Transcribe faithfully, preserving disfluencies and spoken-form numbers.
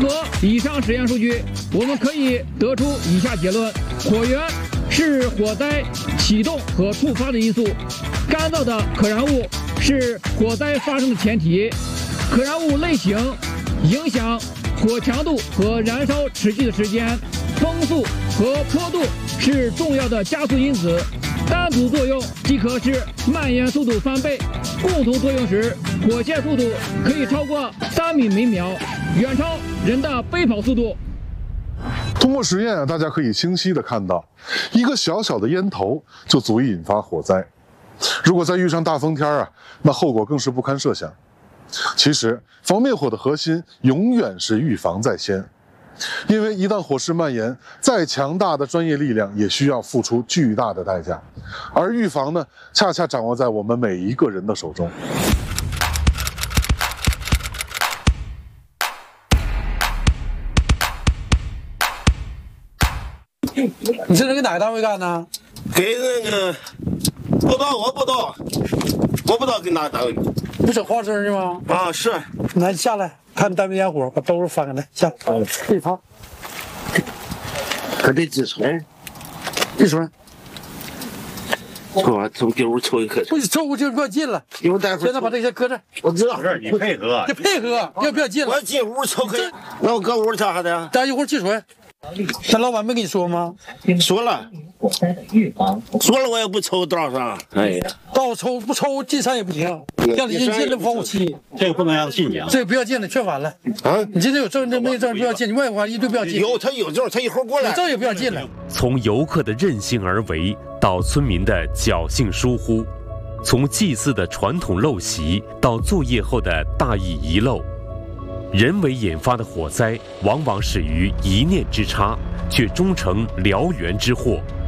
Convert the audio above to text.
合以上实验数据，我们可以得出以下结论：火源是火灾启动和触发的因素，干燥的可燃物是火灾发生的前提，可燃物类型影响火强度和燃烧持续的时间，风速和坡度是重要的加速因子，单独作用即可使蔓延速度翻倍，共同作用时，火线速度可以超过三米每秒，远超人的飞跑速度。 通过实验啊，大家可以清晰地看到，一个小小的烟头就足以引发火灾。如果再遇上大风天啊，那后果更是不堪设想。其实，防灭火的核心永远是预防在先，因为一旦火势蔓延，再强大的专业力量也需要付出巨大的代价，而预防呢，恰恰掌握在我们每一个人的手中。 你这是给哪个单位干呢？ 给那个不知道，我不知道，我不知道给哪个单位。 不整花生去吗？ 啊，是。 来下来，看单位烟火，把兜翻开来，下。这套。 可得自存。 自存。 我从给屋抽一颗。 不抽就不要进了。 一会儿待会儿。 现在把这些搁这。 我知道。 不是你配合。 你配合，要不要进了？ 我进屋抽可以。那我搁屋干啥的？ 待一会儿寄存。咱老板没跟你说吗？ 说了，说了我也不抽道上。哎呀， 道抽不抽进山也不行，让你进进了防火期， 这个不能让他进去啊。 这个不要进了，劝反了啊！你今天有证证没证不要进，你外环一律不要进。 有他有证，他一会儿过来。 有证也不要进了。 从游客的任性而为到村民的侥幸疏忽，从祭祀的传统陋习到作业后的大意遗漏。人为引发的火灾，往往始于一念之差，却终成燎原之祸。